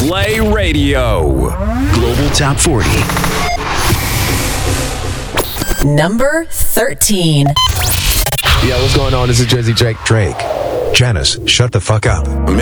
Play Radio. Global Top 40. Number 13. Yeah, what's going on? This is Jersey Drake. Janice, shut the fuck up.